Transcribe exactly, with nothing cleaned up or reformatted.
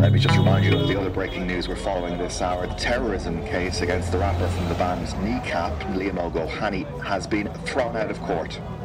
let me just remind you of the other breaking news we're following this hour. The terrorism case against the rapper from the band Kneecap, Liam O'Gohany, has been thrown out of court.